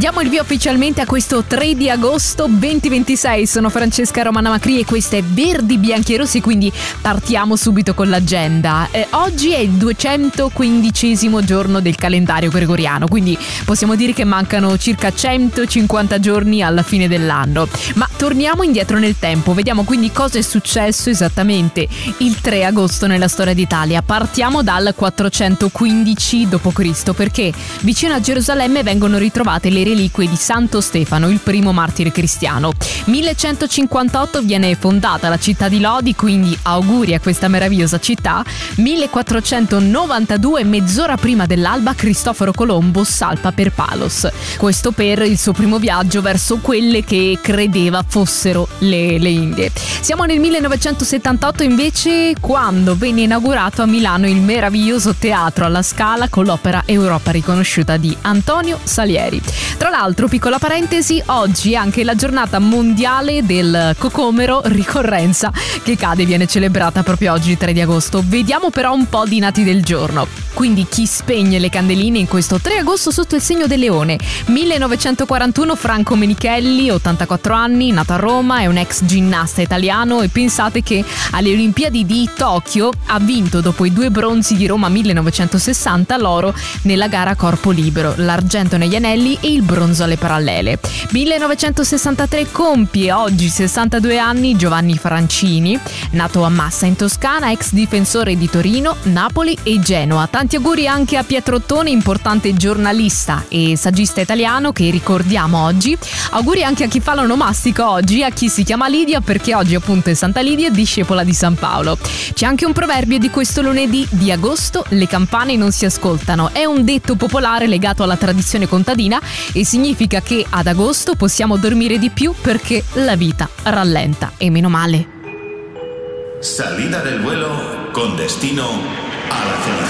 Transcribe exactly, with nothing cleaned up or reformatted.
Diamo il via ufficialmente a questo tre di agosto duemilaventisei. Sono Francesca Romana Macri e questo è Verdi Bianchi e Rossi, quindi partiamo subito con l'agenda. Eh, oggi è il duecentoquindicesimo giorno del calendario gregoriano, quindi possiamo dire che mancano circa centocinquanta giorni alla fine dell'anno. Ma torniamo indietro nel tempo, vediamo quindi cosa è successo esattamente il tre agosto nella storia d'Italia. Partiamo dal quattrocentoquindici dopo Cristo, perché vicino a Gerusalemme vengono ritrovate le reliquie di Santo Stefano, il primo martire cristiano. millecentocinquantotto viene fondata la città di Lodi, quindi auguri a questa meravigliosa città. millequattrocentonovantadue, mezz'ora prima dell'alba, Cristoforo Colombo salpa per Palos. Questo per il suo primo viaggio verso quelle che credeva fossero le, le Indie. Siamo nel millenovecentosettantotto invece, quando venne inaugurato a Milano il meraviglioso Teatro alla Scala con l'opera Europa riconosciuta di Antonio Salieri. Tra l'altro, piccola parentesi, oggi è anche la giornata mondiale del cocomero, ricorrenza che cade e viene celebrata proprio oggi, tre di agosto. Vediamo però un po' di nati del giorno. Quindi chi spegne le candeline in questo tre agosto sotto il segno del leone? millenovecentoquarantuno, Franco Menichelli, ottantaquattro anni, nato a Roma, è un ex ginnasta italiano e pensate che alle Olimpiadi di Tokyo ha vinto, dopo i due bronzi di Roma millenovecentosessanta, l'oro nella gara corpo libero, l'argento negli anelli e il bronzo alle parallele. millenovecentosessantatré compie oggi sessantadue anni Giovanni Francini, nato a Massa in Toscana, ex difensore di Torino, Napoli e Genoa. Tanti auguri anche a Pietro Ottone, importante giornalista e saggista italiano che ricordiamo oggi. Auguri anche a chi fa l'onomastico oggi, a chi si chiama Lidia, perché oggi appunto è Santa Lidia, discepola di San Paolo. C'è anche un proverbio di questo lunedì di agosto: le campane non si ascoltano. È un detto popolare legato alla tradizione contadina e significa che ad agosto possiamo dormire di più perché la vita rallenta, e meno male. Salida del vuelo con destino a la felicidad.